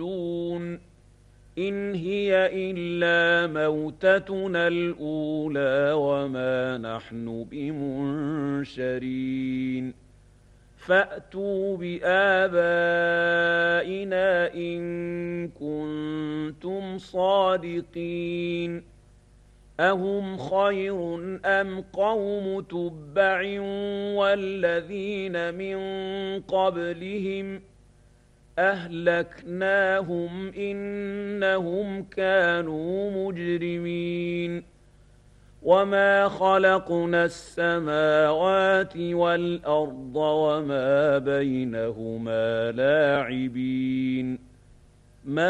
إن هي إلا موتتنا الأولى وما نحن بمنشرين فأتوا بآبائنا إن كنتم صادقين أهم خير أم قوم تبع والذين من قبلهم أهلكناهم إنهم كانوا مجرمين وما خلقنا السماوات والأرض وما بينهما لاعبين